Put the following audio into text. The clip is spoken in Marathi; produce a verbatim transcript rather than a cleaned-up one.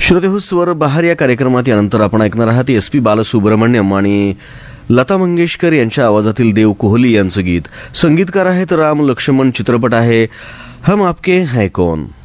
श्रोतेहो, स्वर बहार या कार्यक्रमात यानंतर आपण ऐकणार आहात एस पी बालसुब्रमण्यम आणि लता मंगेशकर यांच्या आवाजातील देव कोहली यांचं गीत. संगीतकार आहेत राम लक्ष्मण. चित्रपट आहे हम आपके हैं कौन.